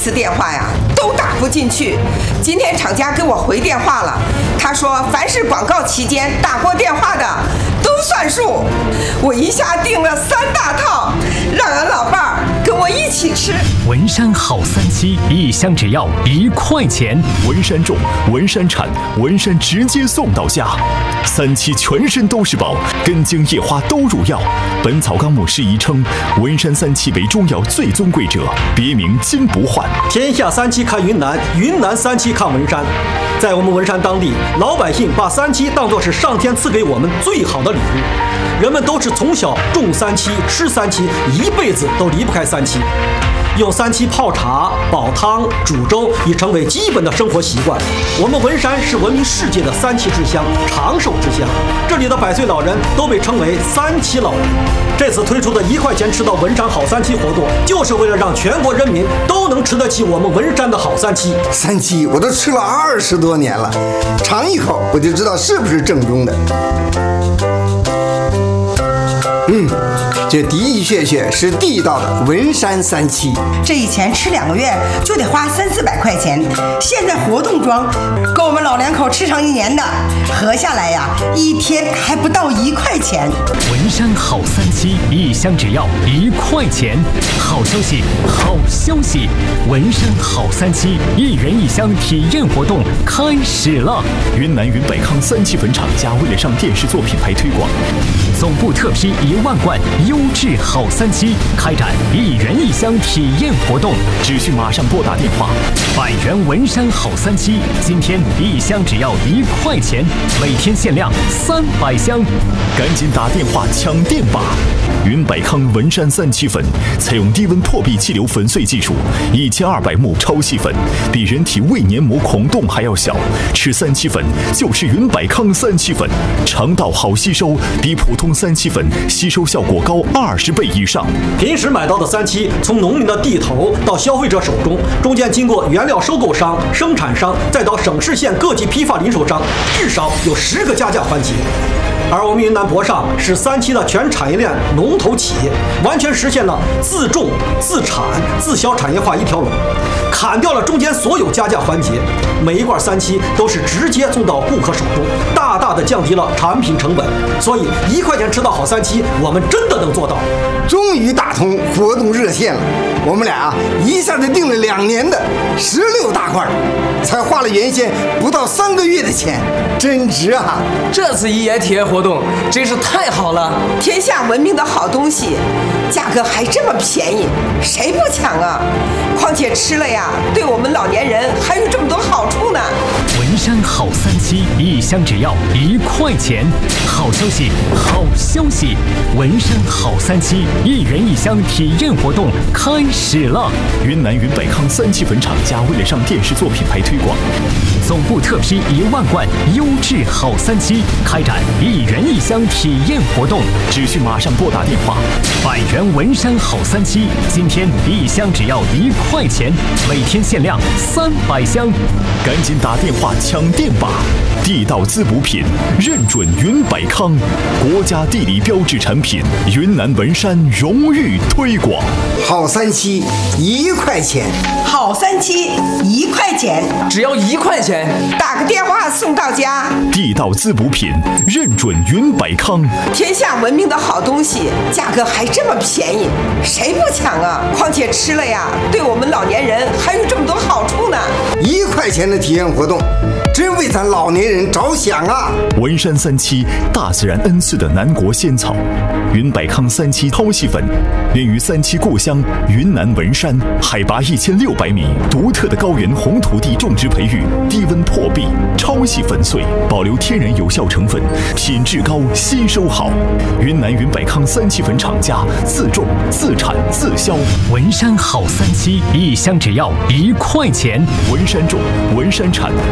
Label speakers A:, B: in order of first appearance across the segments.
A: 次电话呀都打不进去。今天厂家给我回电话了，他说凡是广告期间打过电话的都算数。我一下订了3大套，让俺老伴儿跟我一起吃。
B: 文山好3期，一箱只要1块钱。
C: 文山种，文山产，文山直接送到家。3期全身都是宝，根茎叶花都入药。本草纲目适宜称，文山3期为中药最尊贵者，别名金不换。
D: 天下3期看云南，云南3期看文山。在我们文山当地，老百姓把3期当作是上天赐给我们最好的礼物。人们都是从小种3期，吃3期，一辈子都离不开3期。用3期泡茶、煲汤、煮粥已成为基本的生活习惯。我们文山是闻名世界的3期之乡，长寿之乡。这里的100岁老人都被称为3期老人。这次推出的1块钱吃到文山好3期活动，就是为了让全国人民都能吃得起我们文山的好3期。
E: 3期我都吃了20多年了，尝一口我就知道是不是正宗的。这的确是地道的文山3期。
A: 这以前吃2个月就得花300-400块钱，现在活动装够我们老2口吃上1年的，合下来呀，1天还不到1块钱。
B: 文山好3期，一箱只要1块钱。好消息，好消息！文山好3期1元1箱体验活动开始了。
C: 云南云百康3期粉厂家为了上电视做品牌推广，
B: 总部特批1万罐优质好3期，开展1元1箱体验活动，
C: 只需马上拨打电话。
B: 100元文山好3期，今天1箱只要1块钱，每天限量300箱，
C: 赶紧打电话抢电吧！云百康文山3期粉采用低温破壁气流粉碎技术，1200目超细粉，比人体胃黏膜孔洞还要小。吃3期粉就吃云百康3期粉，肠道好吸收，比普通3期粉吸收效果高20倍以上。
D: 平时买到的3期，从农民的地头到消费者手中，中间经过原料收购商、生产商，再到省市县各级批发零售商，至少有10个加价环节。而我们云南博尚是3期的全产业链龙头企业，完全实现了自种、自产、自销产业化一条龙，砍掉了中间所有加价环节，每一罐3期都是直接送到顾客手中，大大的降低了产品成本。所以1块钱吃到好3期，我们真的能做到。
E: 终于打通活动热线了，我们俩一下子订了2年的16大罐，才花了原先不到3个月的钱，真值啊！
F: 这次1元体验活动真是太好了，
A: 天下闻名的好东西，价格还这么便宜，谁不抢啊？况且吃了呀，对我们老年人还有这么多好处呢。
B: 文山好3期，一箱只要1块钱。好消息，好消息！文山好3期1元1箱体验活动开始了。
C: 云南云百康3期粉厂家为了上电视做品牌推广，
B: 总部特批1万罐优质好3期，开展1元1箱体验活动，
C: 只需马上拨打电话。
B: 100元文山好3期，今天1箱只要1块钱，每天限量300箱，
C: 赶紧打电话抢电吧！地道滋补品认准云百康，国家地理标志产品，云南文山荣誉推广。
E: 好3期1块钱，
A: 好3期1块钱，
F: 只要1块钱，
A: 打个电话送到家。
C: 地道滋补品认准云百康，
A: 天下闻名的好东西，价格还这么便宜，谁不抢啊？况且吃了呀，对我们老年人还有这么多好处呢。
E: 1块钱的体验活动，真为咱老年人着想啊！
C: 文山3期大自然恩赐的南国仙草，云百康3期超细粉，源于3期故乡云南文山，海拔1600米，独特的高原红土地种植培育，低温破壁，超细粉碎，保留天然有效成分，品质高，吸收好。云南云百康3期粉厂家自种、自产、自销。
B: 文山好3期，一箱只要1块钱。
C: 文山种，文山产，文山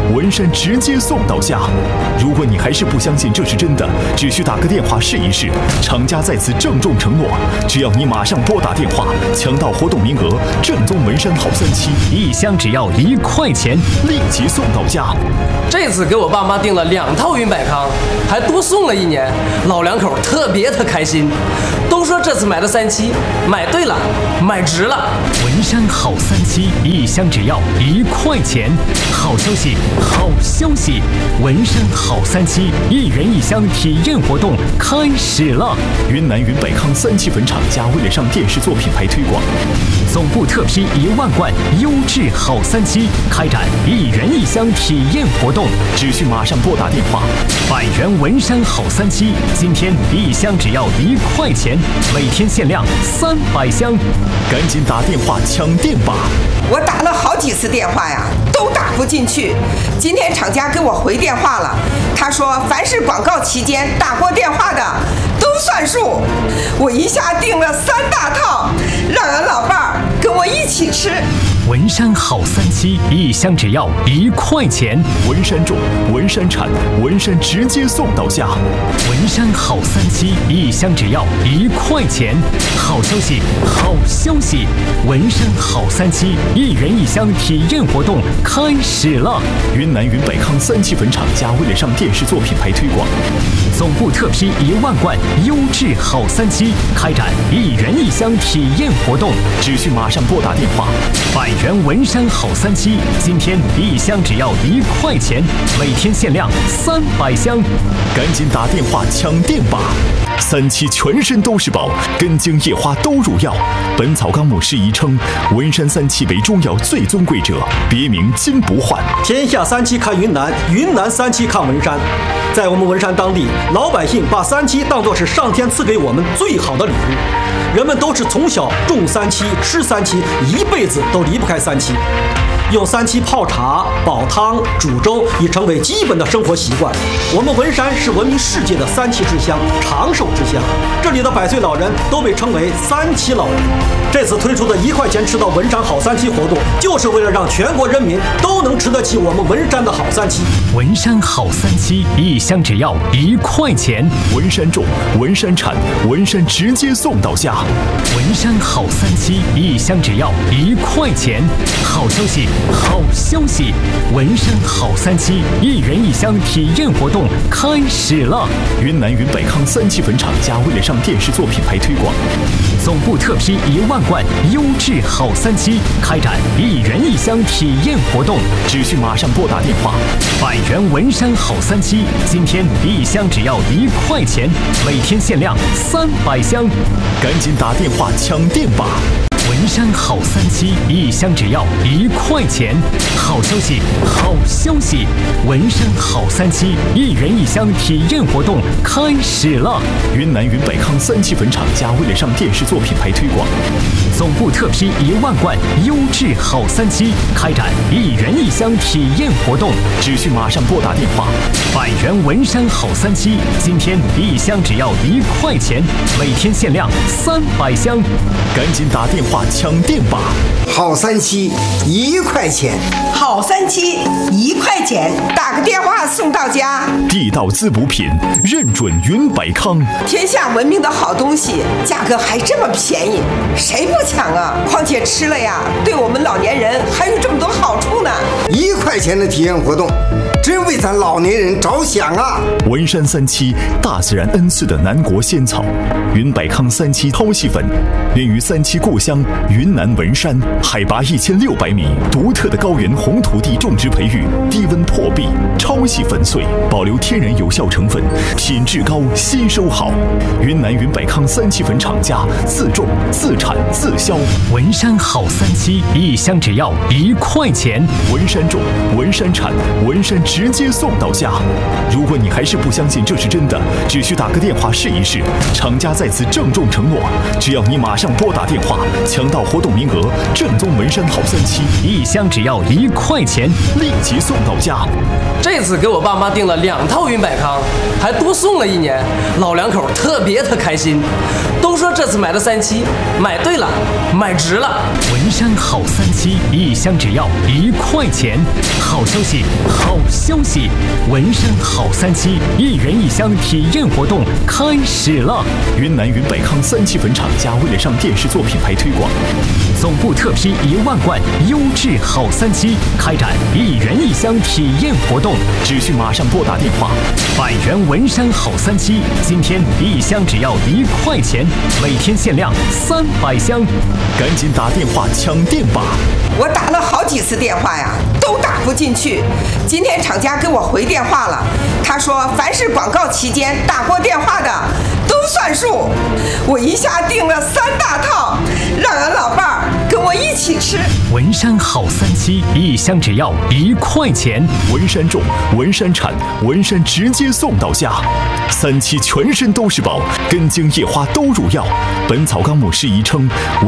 C: 直接送到家。如果你还是不相信这是真的，只需打个电话试一试。厂家在此郑重承诺，只要你马上拨打电话，抢到活动名额，正宗文山好3期
B: 1箱只要1块钱，
C: 立即送到家。
F: 这次给我爸妈订了2套云百康，还多送了1年，老两口特别的开心，都说这次买的3期买对了，买值了。
B: 文山好3期1箱只要1块钱，好消息，好消息！文山好3期1元1箱体验活动开始了。
C: 云南云百康3期粉厂家为了上电视做品牌推广，
B: 总部特批1万罐优质好3期，开展1元1箱体验活动，
C: 只需马上拨打电话。
B: 100元文山好3期，今天1箱只要1块钱，每天限量300箱，
C: 赶紧打电话抢店吧！
A: 我打了好几次电话呀，都打不进去。今天厂家给我回电话了，他说凡是广告期间打过电话的都算数。我一下订了3大套，让俺老伴儿跟我一起吃。
B: 文山好3期1箱只要1块钱，
C: 文山种，文山产，文山直接送到家。
B: 文山好3期1箱只要1块钱，好消息，好消息！文山好3期1元1箱体验活动开始了。
C: 云南云百康3期粉厂家为了上电视做品牌推广，
B: 总部特批1万罐优质好3期，开展1元1箱体验活动，
C: 只需马上拨打电话。
B: 100元文山好3期，今天1箱只要1块钱，每天限量300箱，
C: 赶紧打电话抢店吧！3期全身都是宝，根茎叶花都入药。本草纲目释疑称，文山3期为中药最尊贵者，别名金不换。
D: 天下3期看云南，云南3期看文山。在我们文山当地，老百姓把3期当作是上天赐给我们最好的礼物。人们都是从小种3期、吃3期，一辈子都离不开3期。用3期泡茶、煲汤、煮粥已成为基本的生活习惯。我们文山是闻名世界的3期之乡，长寿之乡。这里的100岁老人都被称为3期老人。这次推出的1块钱吃到文山好3期活动，就是为了让全国人民都能吃得起我们文山的好3期。
B: 文山好3期1箱只要1块钱，
C: 文山种，文山产，文山直接送到家。
B: 文山好3期1箱只要1块钱，好消息，好消息！文山好3期1元1箱体验活动开始了。
C: 云南云百康3期粉厂家为了上电视做品牌推广，
B: 总部特批1万罐优质好3期，开展1元1箱体验活动，
C: 只需马上拨打电话。
B: 100元文山好3期，今天1箱只要1块钱，每天限量300箱，
C: 赶紧打电话抢店吧！
B: 文山好3期1箱只要1块钱，好消息，好消息！文山好3期1元1箱体验活动开始了。
C: 云南云百康3期粉厂家为了上电视做品牌推广，
B: 总部特批1万罐优质好3期，开展1元1箱体验活动，
C: 只需马上拨打电话。
B: 100元文山好3期，今天1箱只要1块钱，每天限量300箱，
C: 赶紧打电话抢店吧！
E: 好3期1块钱，
A: 好3期1块钱，打个电话送到家。
C: 地道滋补品，认准云百康。
A: 天下闻名的好东西，价格还这么便宜，谁不抢啊？况且吃了呀，对我们老年人还有这么多好处呢。
E: 1块钱的体验活动，真为咱老年人着想啊！
C: 文山3期大自然恩赐的南国仙草，云百康3期超细粉，源于3期故乡云南文山，海拔1600米，独特的高原红土地种植培育，低温破壁，超细粉碎，保留天然有效成分，品质高，吸收好。云南云百康3期粉厂家自种、自产、自销。
B: 文山好3期1箱只要1块钱，
C: 文山种，文山产，文山直接送到家。如果你还是不相信这是真的，只需打个电话试一试。厂家在再次郑重承诺，只要你马上拨打电话抢到活动名额，正宗文山好3期
B: 1箱只要1块钱，
C: 立即送到家。
F: 这次给我爸妈订了2套云百康，还多送了1年，老两口特别的开心，都说这次买的3期买对了，买值了。
B: 文山好3期1箱只要1块钱，好消息，好消息！文山好3期1元1箱体验活动开始了。
C: 云南云百康3期粉厂家为了上电视做品牌推广，
B: 总部特批1万罐优质好3期，开展1元1箱体验活动，
C: 只需马上拨打电话。
B: 100元文山好3期，今天1箱只要1块钱，每天限量300箱，
C: 赶紧打电话抢店吧！
A: 我打了好几次电话呀，都打不进去。今天厂家给我回电话了，他说凡是广告期间打过电话的都算数。我一下订了3大套，让俺老伴儿跟我一起吃。
B: 文山好3期1箱只要1块钱，
C: 文山种，文山产，文山直接送到家。3期全身都是宝，根茎叶花都入药。本草纲目适宜称。